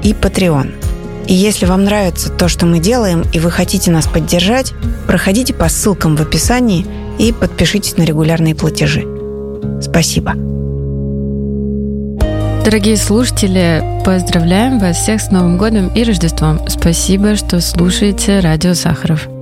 и Patreon. И если вам нравится то, что мы делаем, и вы хотите нас поддержать, проходите по ссылкам в описании и подпишитесь на регулярные платежи. Спасибо. Дорогие слушатели, поздравляем вас всех с Новым годом и Рождеством. Спасибо, что слушаете Радио Сахаров.